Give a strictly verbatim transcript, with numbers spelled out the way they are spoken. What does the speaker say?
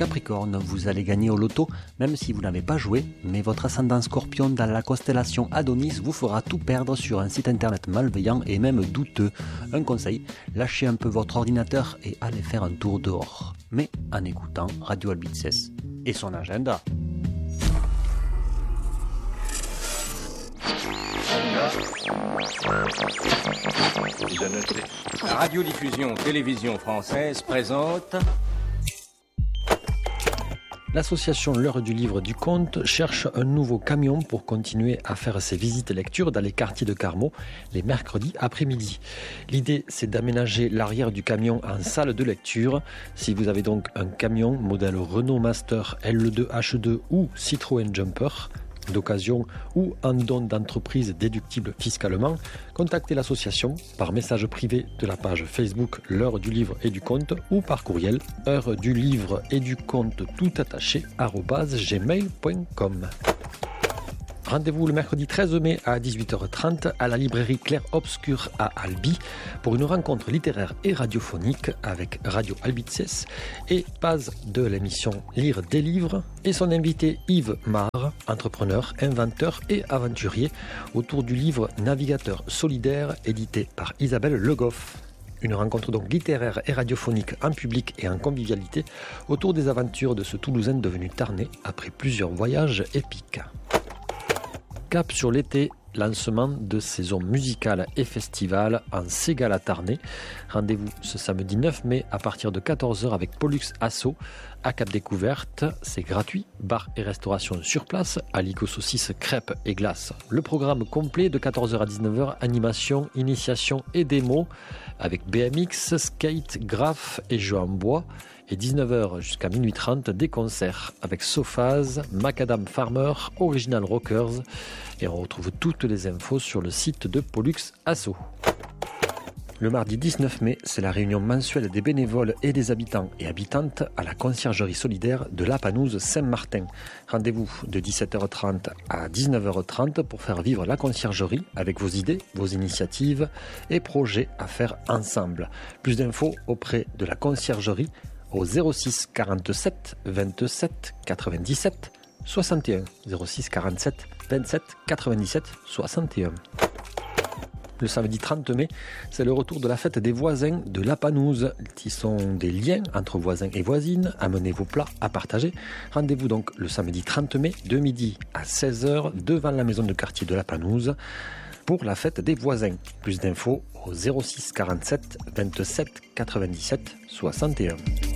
Capricorne, vous allez gagner au loto même si vous n'avez pas joué, mais votre ascendant Scorpion dans la constellation Adonis vous fera tout perdre sur un site internet malveillant et même douteux. Un conseil, lâchez un peu votre ordinateur et allez faire un tour dehors. Mais en écoutant Radio Albices et son agenda. La radiodiffusion télévision française présente... L'association L'Heure du Livre du Conte cherche un nouveau camion pour continuer à faire ses visites lecture dans les quartiers de Carmaux les mercredis après-midi. L'idée, c'est d'aménager l'arrière du camion en salle de lecture. Si vous avez donc un camion modèle Renault Master L deux H deux ou Citroën Jumper, d'occasion ou en don d'entreprise déductible fiscalement, contactez l'association par message privé de la page Facebook L'Heure du Livre et du Conte ou par courriel heure du livre et du conte tout attaché arobase gmail point com. Rendez-vous le mercredi treize mai à dix-huit heures trente à la librairie Clair Obscur à Albi pour une rencontre littéraire et radiophonique avec Radio Albices et Paz de l'émission Lire des livres et son invité Yves Marre, entrepreneur, inventeur et aventurier autour du livre Navigateur solidaire édité par Isabelle Le Goff. Une rencontre donc littéraire et radiophonique en public et en convivialité autour des aventures de ce Toulousain devenu Tarnais après plusieurs voyages épiques. Cap sur l'été, lancement de saison musicale et festival en Ségala Tarnais. Rendez-vous ce samedi neuf mai à partir de quatorze heures avec Pollux Asso à Cap Découverte. C'est gratuit, bar et restauration sur place, alico saucisses, crêpes et glaces. Le programme complet de quatorze heures à dix-neuf heures, animation, initiation et démo avec B M X, skate, graphe et jeux en bois. Et dix-neuf heures jusqu'à minuit trente, des concerts avec Sophaz, Macadam Farmer, Original Rockers. Et on retrouve toutes les infos sur le site de Pollux Asso. Le mardi dix-neuf mai, c'est la réunion mensuelle des bénévoles et des habitants et habitantes à la conciergerie solidaire de la Panouse Saint-Martin. Rendez-vous de dix-sept heures trente à dix-neuf heures trente pour faire vivre la conciergerie avec vos idées, vos initiatives et projets à faire ensemble. Plus d'infos auprès de la conciergerie au zéro six quarante-sept vingt-sept quatre-vingt-dix-sept soixante et un. zéro six quarante-sept vingt-sept quatre-vingt-dix-sept soixante et un. Le samedi trente mai, c'est le retour de la fête des voisins de la Panouse, qui sont des liens entre voisins et voisines. Amenez vos plats à partager. Rendez-vous donc le samedi trente mai de midi à seize heures devant la maison de quartier de la Panouse pour la fête des voisins. Plus d'infos au zéro six quarante-sept vingt-sept quatre-vingt-dix-sept soixante et un.